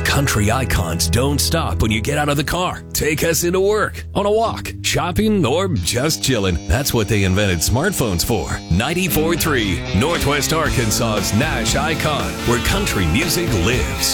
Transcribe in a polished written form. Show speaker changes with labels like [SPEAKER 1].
[SPEAKER 1] country icons don't stop when you get out of the car. Take us into work, on a walk, shopping, or just chilling. That's what they invented smartphones for. 94.3, Northwest Arkansas's Nash Icon, where country music lives.